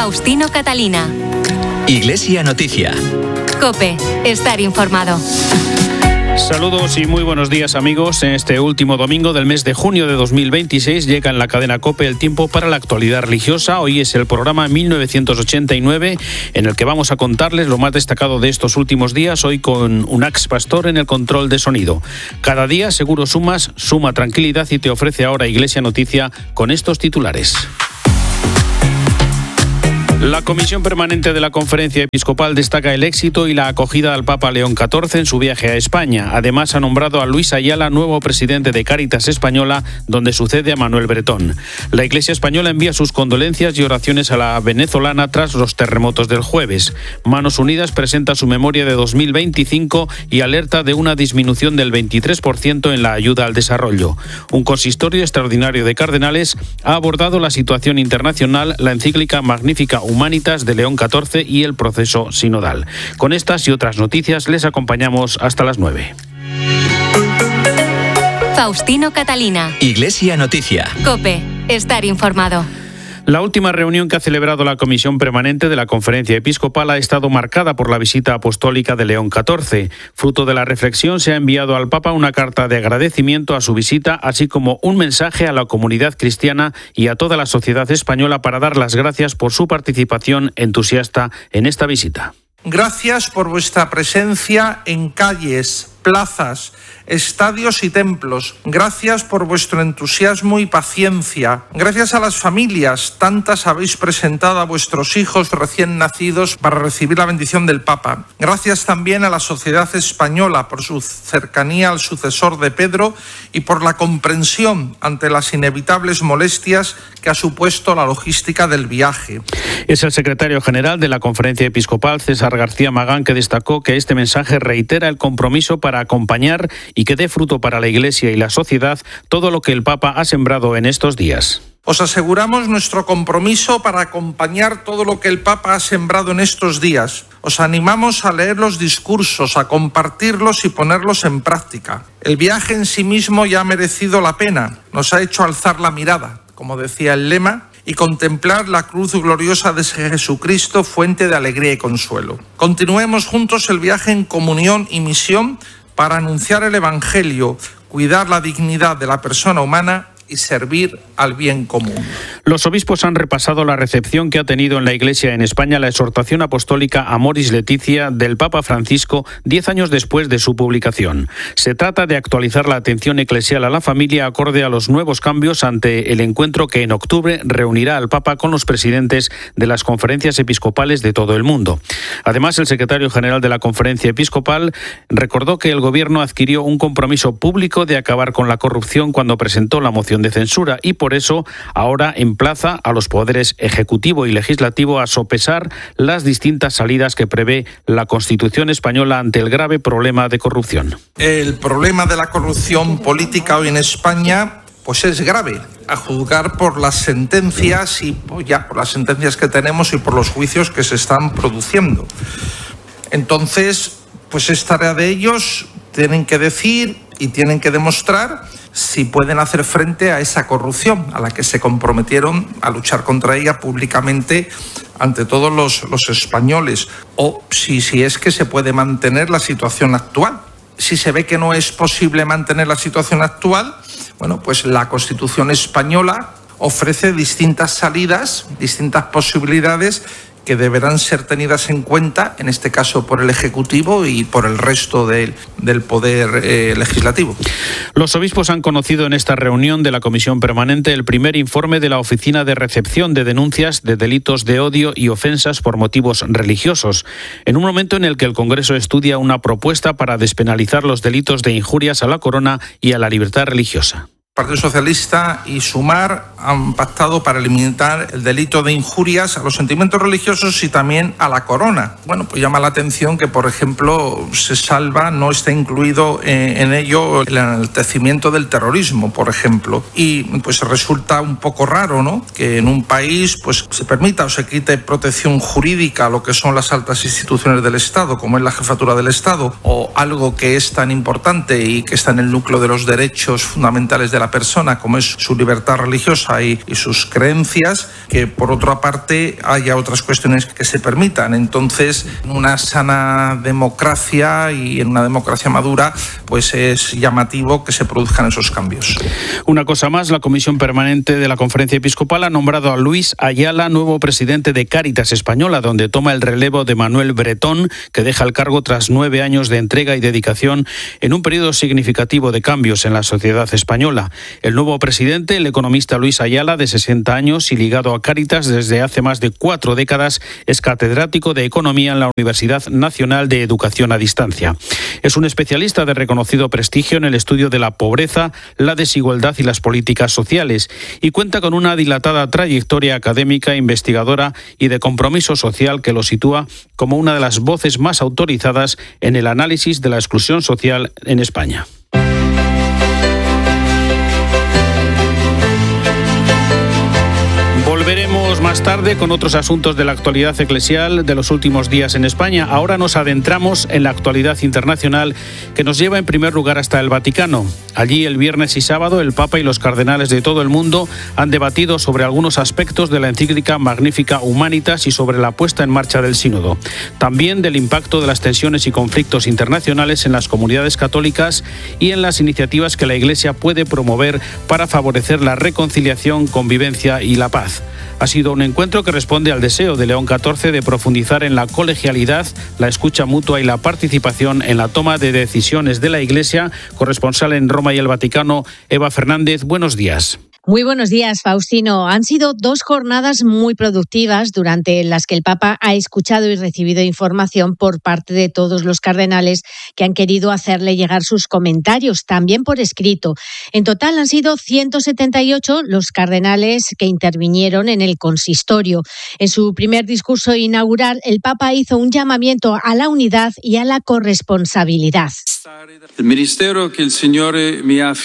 Faustino Catalina. Iglesia Noticia. COPE. Estar informado. Saludos y muy buenos días, amigos. En este último domingo del mes de junio de 2026 llega en la cadena COPE el tiempo para la actualidad religiosa. Hoy es el programa 1989 en el que vamos a contarles lo más destacado de estos últimos días, hoy con un ex pastor en el control de sonido. Cada día seguro suma tranquilidad y te ofrece ahora Iglesia Noticia con estos titulares. La Comisión Permanente de la Conferencia Episcopal destaca el éxito y la acogida al Papa León XIV en su viaje a España. Además, ha nombrado a Luis Ayala nuevo presidente de Cáritas Española, donde sucede a Manuel Bretón. La Iglesia Española envía sus condolencias y oraciones a la venezolana tras los terremotos del jueves. Manos Unidas presenta su memoria de 2025 y alerta de una disminución del 23% en la ayuda al desarrollo. Un consistorio extraordinario de cardenales ha abordado la situación internacional, la encíclica Magnificat Humanitas de León XIV y el proceso sinodal. Con estas y otras noticias les acompañamos hasta las 9. Faustino Catalina. Iglesia Noticia. COPE. Estar informado. La última reunión que ha celebrado la Comisión Permanente de la Conferencia Episcopal ha estado marcada por la visita apostólica de León XIV. Fruto de la reflexión, se ha enviado al Papa una carta de agradecimiento a su visita, así como un mensaje a la comunidad cristiana y a toda la sociedad española para dar las gracias por su participación entusiasta en esta visita. Gracias por vuestra presencia en calles, plazas, estadios y templos. Gracias por vuestro entusiasmo y paciencia. Gracias a las familias, tantas habéis presentado a vuestros hijos recién nacidos para recibir la bendición del Papa. Gracias también a la sociedad española por su cercanía al sucesor de Pedro y por la comprensión ante las inevitables molestias que ha supuesto la logística del viaje. Es el secretario general de la Conferencia Episcopal, César García Magán, que destacó que este mensaje reitera el compromiso para acompañar y que dé fruto para la Iglesia y la sociedad todo lo que el Papa ha sembrado en estos días. Os aseguramos nuestro compromiso para acompañar todo lo que el Papa ha sembrado en estos días. Os animamos a leer los discursos, a compartirlos y ponerlos en práctica. El viaje en sí mismo ya ha merecido la pena. Nos ha hecho alzar la mirada, como decía el lema, y contemplar la cruz gloriosa de Jesucristo, fuente de alegría y consuelo. Continuemos juntos el viaje en comunión y misión para anunciar el Evangelio, cuidar la dignidad de la persona humana y servir al bien común. Los obispos han repasado la recepción que ha tenido en la Iglesia en España la exhortación apostólica Amoris Laetitia del Papa Francisco 10 años después de su publicación. Se trata de actualizar la atención eclesial a la familia acorde a los nuevos cambios ante el encuentro que en octubre reunirá al Papa con los presidentes de las conferencias episcopales de todo el mundo. Además, el secretario general de la Conferencia Episcopal recordó que el Gobierno adquirió un compromiso público de acabar con la corrupción cuando presentó la moción de censura y por eso ahora emplaza a los poderes ejecutivo y legislativo a sopesar las distintas salidas que prevé la Constitución española ante el grave problema de corrupción. El problema de la corrupción política hoy en España pues es grave, a juzgar por las sentencias y por las sentencias que tenemos y por los juicios que se están produciendo. Entonces, pues es tarea de ellos, tienen que decir y tienen que demostrar si pueden hacer frente a esa corrupción a la que se comprometieron a luchar contra ella públicamente ante todos los españoles, o si es que se puede mantener la situación actual. Si se ve que no es posible mantener la situación actual, bueno, pues la Constitución española ofrece distintas salidas, distintas posibilidades que deberán ser tenidas en cuenta, en este caso por el Ejecutivo y por el resto del Poder Legislativo. Los obispos han conocido en esta reunión de la Comisión Permanente el primer informe de la Oficina de Recepción de Denuncias de Delitos de Odio y Ofensas por Motivos Religiosos, en un momento en el que el Congreso estudia una propuesta para despenalizar los delitos de injurias a la corona y a la libertad religiosa. Partido Socialista y Sumar han pactado para eliminar el delito de injurias a los sentimientos religiosos y también a la corona. Bueno, pues llama la atención que, por ejemplo, se salva, no está incluido en ello el enaltecimiento del terrorismo, por ejemplo. Y pues resulta un poco raro, ¿no?, que en un país pues se permita o se quite protección jurídica a lo que son las altas instituciones del Estado, como es la jefatura del Estado, o algo que es tan importante y que está en el núcleo de los derechos fundamentales de la la persona, como es su libertad religiosa y sus creencias, que por otra parte haya otras cuestiones que se permitan. Entonces, en una sana democracia y en una democracia madura, pues es llamativo que se produzcan esos cambios. Una cosa más, la Comisión Permanente de la Conferencia Episcopal ha nombrado a Luis Ayala nuevo presidente de Cáritas Española, donde toma el relevo de Manuel Bretón, que deja el cargo tras 9 años de entrega y dedicación en un periodo significativo de cambios en la sociedad española. El nuevo presidente, el economista Luis Ayala, de 60 años y ligado a Cáritas desde hace más de 4 décadas, es catedrático de Economía en la Universidad Nacional de Educación a Distancia. Es un especialista de reconocido prestigio en el estudio de la pobreza, la desigualdad y las políticas sociales, y cuenta con una dilatada trayectoria académica, investigadora y de compromiso social que lo sitúa como una de las voces más autorizadas en el análisis de la exclusión social en España. Volveremos más tarde con otros asuntos de la actualidad eclesial de los últimos días en España. Ahora nos adentramos en la actualidad internacional que nos lleva en primer lugar hasta el Vaticano. Allí el viernes y sábado el Papa y los cardenales de todo el mundo han debatido sobre algunos aspectos de la encíclica Magnificat Humanitas y sobre la puesta en marcha del sínodo. También del impacto de las tensiones y conflictos internacionales en las comunidades católicas y en las iniciativas que la Iglesia puede promover para favorecer la reconciliación, convivencia y la paz. Ha sido un encuentro que responde al deseo de León XIV de profundizar en la colegialidad, la escucha mutua y la participación en la toma de decisiones de la Iglesia. Corresponsal en Roma y el Vaticano, Eva Fernández, buenos días. Muy buenos días, Faustino. Han sido 2 jornadas muy productivas durante las que el Papa ha escuchado y recibido información por parte de todos los cardenales que han querido hacerle llegar sus comentarios, también por escrito. En total han sido 178 los cardenales que intervinieron en el consistorio. En su primer discurso inaugural, el Papa hizo un llamamiento a la unidad y a la corresponsabilidad. El ministerio que el Señor me ha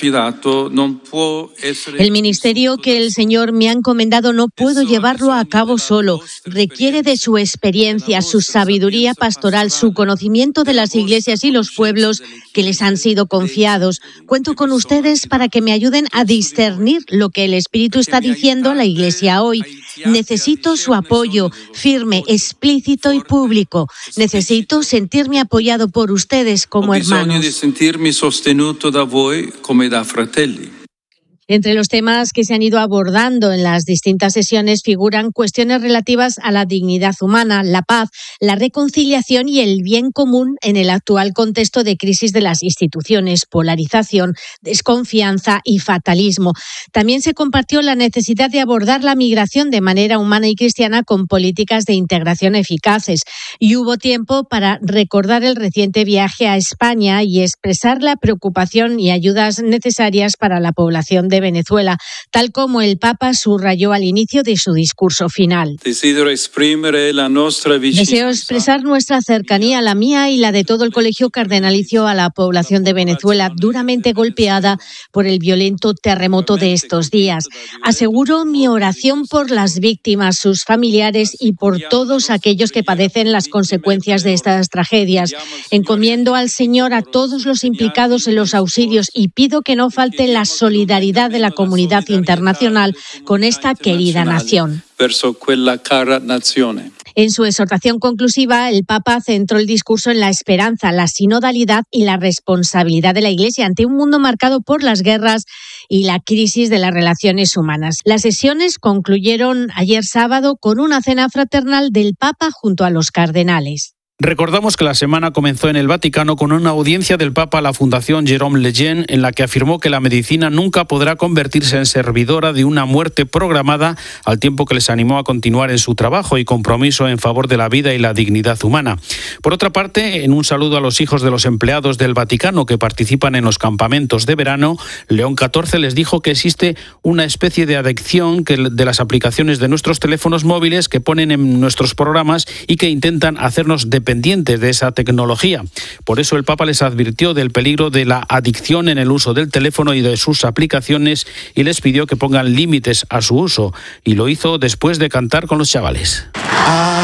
encomendado no puedo llevarlo a cabo solo. Requiere de su experiencia, su sabiduría pastoral, su conocimiento de las iglesias y los pueblos que les han sido confiados. Cuento con ustedes para que me ayuden a discernir lo que el Espíritu está diciendo a la Iglesia hoy. Necesito su apoyo firme, explícito y público. Necesito sentirme apoyado por ustedes como hermanos. Entre los temas que se han ido abordando en las distintas sesiones figuran cuestiones relativas a la dignidad humana, la paz, la reconciliación y el bien común en el actual contexto de crisis de las instituciones, polarización, desconfianza y fatalismo. También se compartió la necesidad de abordar la migración de manera humana y cristiana con políticas de integración eficaces. Y hubo tiempo para recordar el reciente viaje a España y expresar la preocupación y ayudas necesarias para la población de Venezuela, tal como el Papa subrayó al inicio de su discurso final. Deseo expresar nuestra cercanía, la mía y la de todo el Colegio Cardenalicio, a la población de Venezuela duramente golpeada por el violento terremoto de estos días. Aseguro mi oración por las víctimas, sus familiares y por todos aquellos que padecen las consecuencias de estas tragedias. Encomiendo al Señor a todos los implicados en los auxilios y pido que no falte la solidaridad de la comunidad internacional con esta querida nación. En su exhortación conclusiva, el Papa centró el discurso en la esperanza, la sinodalidad y la responsabilidad de la Iglesia ante un mundo marcado por las guerras y la crisis de las relaciones humanas. Las sesiones concluyeron ayer sábado con una cena fraternal del Papa junto a los cardenales. Recordamos que la semana comenzó en el Vaticano con una audiencia del Papa a la Fundación Jérôme Lejeune, en la que afirmó que la medicina nunca podrá convertirse en servidora de una muerte programada, al tiempo que les animó a continuar en su trabajo y compromiso en favor de la vida y la dignidad humana. Por otra parte, en un saludo a los hijos de los empleados del Vaticano que participan en los campamentos de verano, León XIV les dijo que existe una especie de adicción de las aplicaciones de nuestros teléfonos móviles que ponen en nuestros programas y que intentan hacernos dependientes de esa tecnología. Por eso el Papa les advirtió del peligro de la adicción en el uso del teléfono y de sus aplicaciones y les pidió que pongan límites a su uso. Y lo hizo después de cantar con los chavales.